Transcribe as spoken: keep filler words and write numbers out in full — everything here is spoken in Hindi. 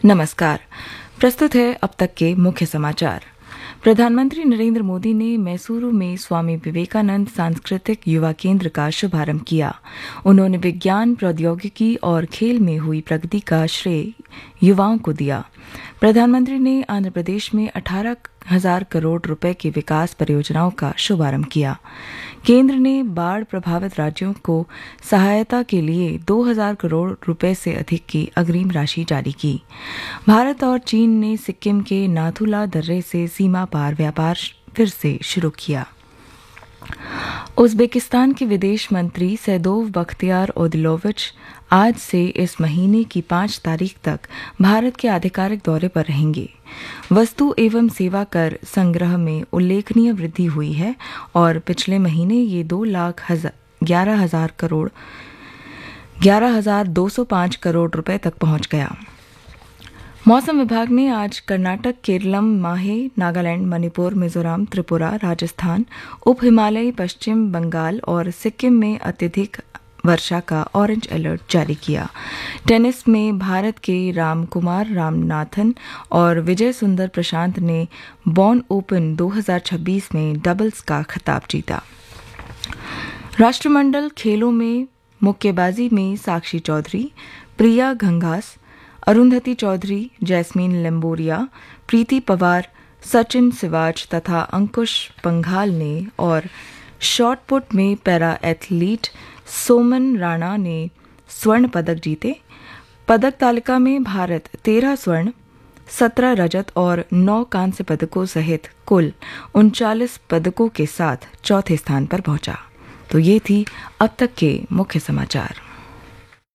नमस्कार। प्रस्तुत है अब तक के मुख्य समाचार। प्रधानमंत्री नरेंद्र मोदी ने मैसूरू में स्वामी विवेकानंद सांस्कृतिक युवा केंद्र का शुभारंभ किया। उन्होंने विज्ञान, प्रौद्योगिकी और खेल में हुई प्रगति का श्रेय युवाओं को दिया। प्रधानमंत्री ने आंध्र प्रदेश में अठारह हजार करोड़ रुपए की विकास परियोजनाओं का शुभारंभ किया। केंद्र ने बाढ़ प्रभावित राज्यों को सहायता के लिए दो हजार करोड़ रुपए से अधिक की अग्रिम राशि जारी की। भारत और चीन ने सिक्किम के नाथुला दर्रे से सीमा पार व्यापार फिर से शुरू किया। उज़्बेकिस्तान के विदेश मंत्री सैदोव बख्तियार ओदिलोविच आज से इस महीने की पाँच तारीख तक भारत के आधिकारिक दौरे पर रहेंगे। वस्तु एवं सेवा कर संग्रह में उल्लेखनीय वृद्धि हुई है और पिछले महीने ये दो लाख ग्यारह हजार करोड़ ग्यारह हजार दो सौ पाँच करोड़ रुपए तक पहुंच गया। मौसम विभाग ने आज कर्नाटक, केरलम, माहे, नागालैंड, मणिपुर, मिजोरम, त्रिपुरा, राजस्थान, उप हिमालयी पश्चिम बंगाल और सिक्किम में अत्यधिक वर्षा का ऑरेंज अलर्ट जारी किया। टेनिस में भारत के रामकुमार रामनाथन और विजय सुंदर प्रशांत ने बॉन ओपन दो हजार छब्बीस में डबल्स का खिताब जीता। राष्ट्रमंडल खेलों में मुक्केबाजी में साक्षी चौधरी, प्रिया घंघास, अरुंधति चौधरी, जैस्मीन लिम्बोरिया, प्रीति पवार, सचिन सिवाच तथा अंकुश पंघाल ने और शॉट पुट में पैरा एथलीट सोमन राणा ने स्वर्ण पदक जीते। पदक तालिका में भारत तेरह स्वर्ण, सत्रह रजत और नौ कांस्य पदकों सहित कुल उनचालीस पदकों के साथ चौथे स्थान पर पहुंचा। तो ये थी अब तक के मुख्य समाचार।